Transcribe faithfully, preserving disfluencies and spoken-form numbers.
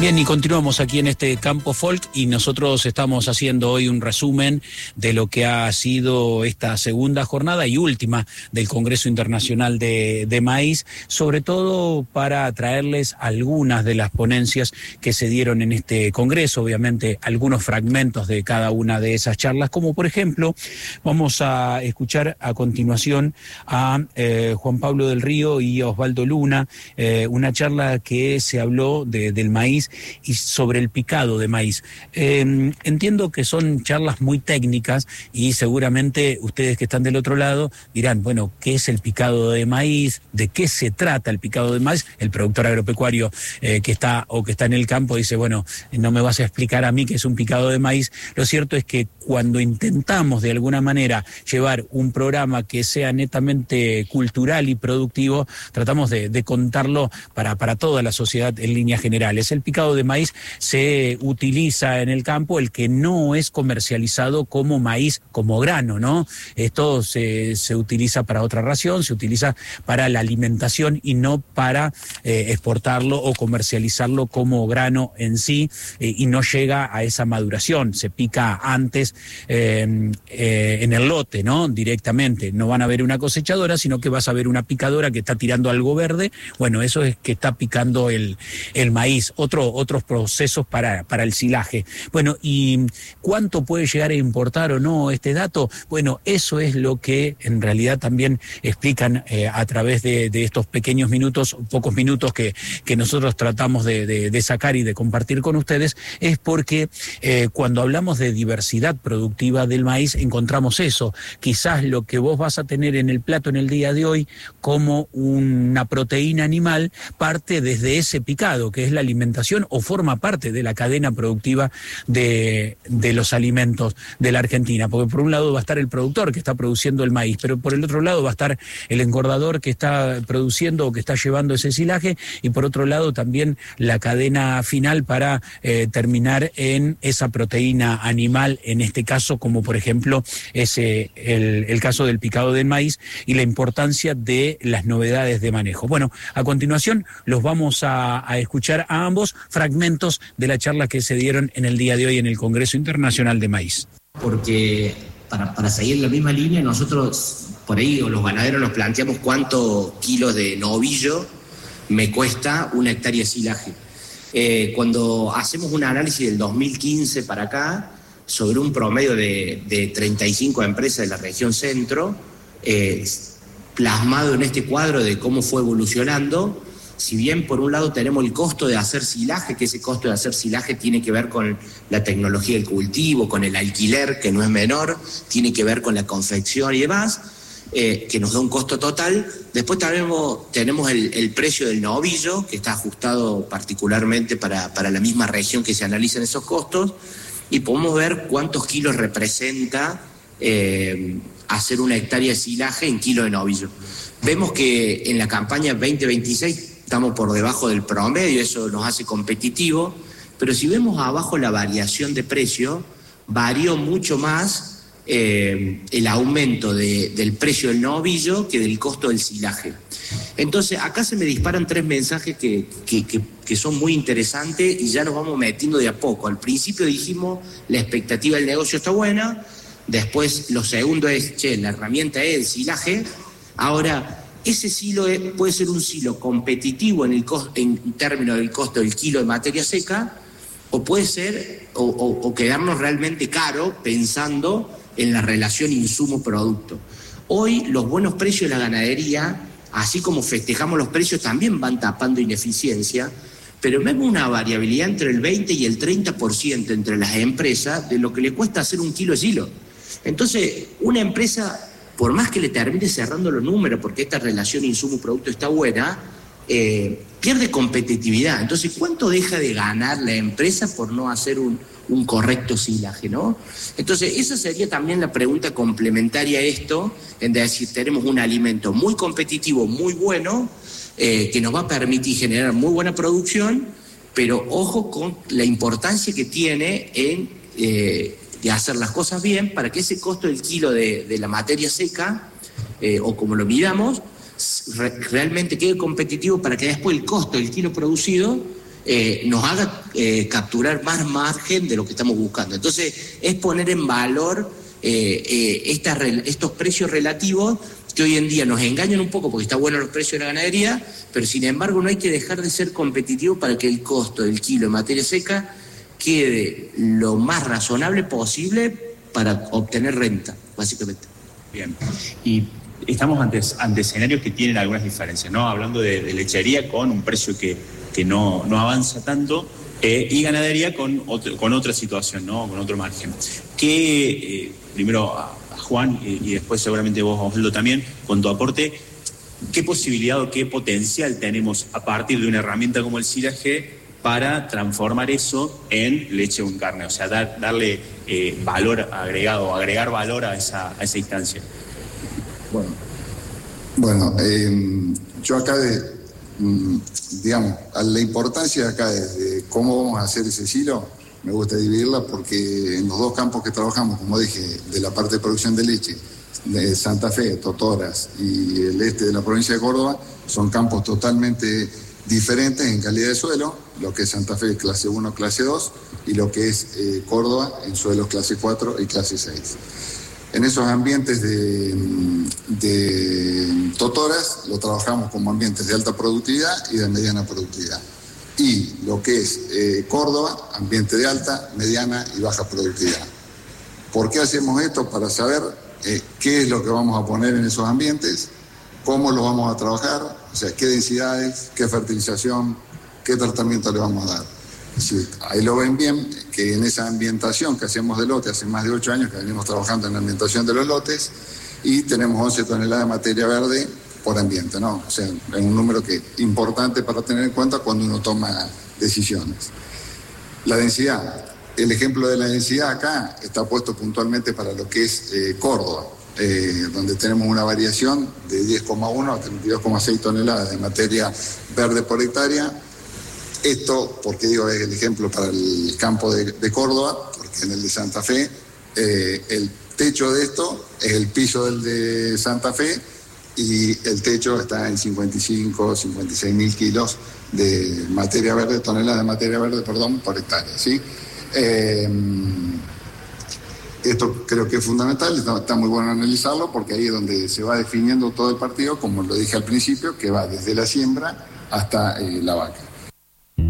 Bien, y continuamos aquí en este Campo Folk y nosotros estamos haciendo hoy un resumen de lo que ha sido esta segunda jornada y última del Congreso Internacional de, de Maíz, sobre todo para traerles algunas de las ponencias que se dieron en este Congreso, obviamente algunos fragmentos de cada una de esas charlas, como por ejemplo vamos a escuchar a continuación a eh, Juan Pablo del Río y a Osvaldo Luna, eh, una charla que se habló de, del maíz y sobre el picado de maíz. Eh, entiendo que son charlas muy técnicas y seguramente ustedes que están del otro lado dirán, bueno, ¿qué es el picado de maíz? ¿De qué se trata el picado de maíz? El productor agropecuario eh, que está o que está en el campo dice, bueno, no me vas a explicar a mí qué es un picado de maíz. Lo cierto es que cuando intentamos de alguna manera llevar un programa que sea netamente cultural y productivo, tratamos de, de contarlo para, para toda la sociedad en líneas generales. El picado de maíz se utiliza en el campo el que no es comercializado como maíz, como grano, ¿no? Esto se, se utiliza para otra ración, se utiliza para la alimentación y no para eh, exportarlo o comercializarlo como grano en sí, eh, y no llega a esa maduración, se pica antes eh, eh, en el lote, ¿no? Directamente, no van a ver una cosechadora, sino que vas a ver una picadora que está tirando algo verde. Bueno, eso es que está picando el, el maíz. Otro otros procesos para, para el silaje. Bueno, ¿y cuánto puede llegar a importar o no este dato? Bueno, eso es lo que en realidad también explican eh, a través de, de estos pequeños minutos, pocos minutos que, que nosotros tratamos de, de, de sacar y de compartir con ustedes, es porque eh, cuando hablamos de diversidad productiva del maíz encontramos eso. Quizás lo que vos vas a tener en el plato en el día de hoy como una proteína animal parte desde ese picado, que es la alimentación o forma parte de la cadena productiva de, de los alimentos de la Argentina, porque por un lado va a estar el productor que está produciendo el maíz, pero por el otro lado va a estar el engordador que está produciendo o que está llevando ese silaje, y por otro lado también la cadena final para eh, terminar en esa proteína animal, en este caso como por ejemplo es eh, el, el caso del picado del maíz y la importancia de las novedades de manejo. Bueno, a continuación los vamos a, a escuchar a ambos fragmentos de la charla que se dieron en el día de hoy en el Congreso Internacional de Maíz. Porque para, para seguir la misma línea, nosotros por ahí, o los ganaderos, nos planteamos cuántos kilos de novillo me cuesta una hectárea de silaje. Eh, cuando hacemos un análisis del dos mil quince para acá, sobre un promedio de, de treinta y cinco empresas de la región centro, eh, plasmado en este cuadro de cómo fue evolucionando. Si bien por un lado tenemos el costo de hacer silaje, que ese costo de hacer silaje tiene que ver con la tecnología del cultivo, con el alquiler, que no es menor, tiene que ver con la confección y demás, eh, que nos da un costo total. Después tenemos, tenemos el, el precio del novillo, que está ajustado particularmente para, para la misma región que se analizan esos costos, y podemos ver cuántos kilos representa eh, hacer una hectárea de silaje en kilo de novillo. Vemos que en la campaña veinte veintiséis estamos por debajo del promedio, eso nos hace competitivo, pero si vemos abajo la variación de precio, varió mucho más eh, el aumento de, del precio del novillo que del costo del silaje. Entonces, acá se me disparan tres mensajes que, que, que, que son muy interesantes y ya nos vamos metiendo de a poco. Al principio dijimos, la expectativa del negocio está buena, después lo segundo es, che, la herramienta es el silaje. Ahora, ese silo es, puede ser un silo competitivo en, el costo, en términos del costo del kilo de materia seca, o puede ser, o, o, o quedarnos realmente caro pensando en la relación insumo-producto. Hoy los buenos precios de la ganadería, así como festejamos los precios, también van tapando ineficiencia, pero vemos una variabilidad entre el veinte y el treinta por ciento entre las empresas de lo que le cuesta hacer un kilo de silo. Entonces, una empresa, por más que le termine cerrando los números, porque esta relación insumo-producto está buena, eh, pierde competitividad. Entonces, ¿cuánto deja de ganar la empresa por no hacer un, un correcto silaje, ¿no? Entonces, esa sería también la pregunta complementaria a esto, en decir, tenemos un alimento muy competitivo, muy bueno, eh, que nos va a permitir generar muy buena producción, pero ojo con la importancia que tiene en Eh, de hacer las cosas bien para que ese costo del kilo de, de la materia seca, eh, o como lo midamos, re, realmente quede competitivo para que después el costo del kilo producido eh, nos haga eh, capturar más margen de lo que estamos buscando. Entonces, es poner en valor eh, eh, esta, estos precios relativos que hoy en día nos engañan un poco porque está bueno los precios de la ganadería, pero sin embargo no hay que dejar de ser competitivo para que el costo del kilo de materia seca quede lo más razonable posible para obtener renta, básicamente. Bien, y estamos ante, ante escenarios que tienen algunas diferencias, ¿no? Hablando de, de lechería con un precio que, que no, no avanza tanto, eh, y ganadería con, otro, con otra situación, ¿no? Con otro margen. Que, eh, primero a, a Juan y, y después seguramente vos, Osvaldo, también, con tu aporte, ¿qué posibilidad o qué potencial tenemos a partir de una herramienta como el silaje para transformar eso en leche o en carne? O sea, dar, darle eh, valor agregado, agregar valor a esa, a esa instancia. Bueno, bueno eh, yo acá, de, digamos, a la importancia acá de, de cómo vamos a hacer ese silo, me gusta dividirla porque en los dos campos que trabajamos, como dije, de la parte de producción de leche, de Santa Fe, Totoras y el este de la provincia de Córdoba, son campos totalmente diferentes en calidad de suelo, lo que es Santa Fe clase uno, clase dos, y lo que es eh, Córdoba en suelos clase cuatro y clase seis. En esos ambientes de, de Totoras lo trabajamos como ambientes de alta productividad y de mediana productividad. Y lo que es eh, Córdoba, ambiente de alta, mediana y baja productividad. ¿Por qué hacemos esto? Para saber eh, qué es lo que vamos a poner en esos ambientes, cómo lo vamos a trabajar, o sea, qué densidades, qué fertilización, qué tratamiento le vamos a dar. Es decir, ahí lo ven bien, que en esa ambientación que hacemos de lote, hace más de ocho años que venimos trabajando en la ambientación de los lotes, y tenemos once toneladas de materia verde por ambiente, ¿no? O sea, es un número que importante para tener en cuenta cuando uno toma decisiones. La densidad, el ejemplo de la densidad acá está puesto puntualmente para lo que es eh, Córdoba, eh, donde tenemos una variación de diez coma uno a treinta y dos coma seis toneladas de materia verde por hectárea. Esto, porque digo, es el ejemplo para el campo de, de Córdoba, porque en el de Santa Fe, eh, el techo de esto es el piso del de Santa Fe y el techo está en cincuenta y cinco, cincuenta y seis mil kilos de materia verde, toneladas de materia verde, perdón, por hectárea, ¿sí? Eh, esto creo que es fundamental, está, está muy bueno analizarlo porque ahí es donde se va definiendo todo el partido, como lo dije al principio, que va desde la siembra hasta eh, la vaca.